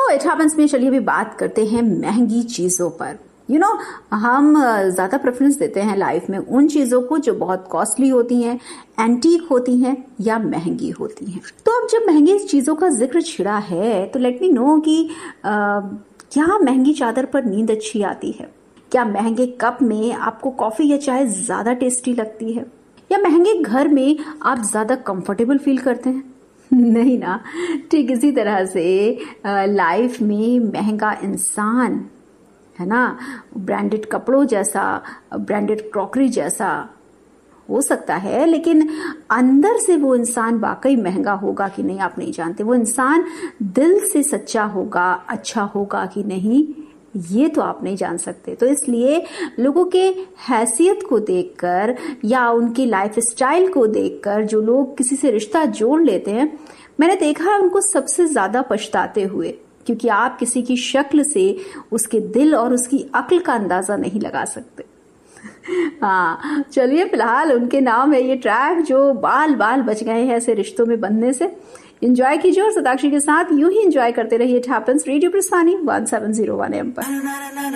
तो it happens में चलिए अभी बात करते हैं महंगी चीजों पर। हम ज्यादा प्रेफरेंस देते हैं लाइफ में उन चीजों को जो बहुत कॉस्टली होती हैं, एंटीक होती हैं या महंगी होती हैं। तो अब जब महंगी चीजों का जिक्र छिड़ा है तो लेट मी नो कि क्या महंगी चादर पर नींद अच्छी आती है? क्या महंगे कप में आपको कॉफी या चाय ज्यादा टेस्टी लगती है? या महंगे घर में आप ज्यादा कंफर्टेबल फील करते हैं? नहीं ना। ठीक इसी तरह से लाइफ में महंगा इंसान, है ना, ब्रांडेड कपड़ों जैसा, ब्रांडेड क्रॉकरी जैसा हो सकता है, लेकिन अंदर से वो इंसान वाकई महंगा होगा कि नहीं आप नहीं जानते। वो इंसान दिल से सच्चा होगा, अच्छा होगा कि नहीं, ये तो आप नहीं जान सकते। तो इसलिए लोगों के हैसियत को देखकर या उनकी लाइफ स्टाइल को देखकर जो लोग किसी से रिश्ता जोड़ लेते हैं, मैंने देखा है उनको सबसे ज्यादा पछताते हुए, क्योंकि आप किसी की शक्ल से उसके दिल और उसकी अक्ल का अंदाजा नहीं लगा सकते। हाँ चलिए, फिलहाल उनके नाम है ये ट्रैक जो बाल बाल बच गए हैं ऐसे रिश्तों में बंधने से। एंजॉय कीजिए और सताक्षी के साथ यूं ही एंजॉय करते रहिए। इट हैपेंस रेडियो प्रस्थानी 1701 AM पर।